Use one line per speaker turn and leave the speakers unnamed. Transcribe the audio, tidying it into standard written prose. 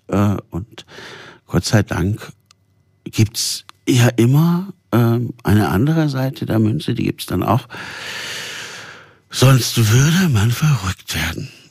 Und Gott sei Dank gibt's ja immer eine andere Seite der Münze, die gibt's dann auch. Sonst würde man verrückt werden.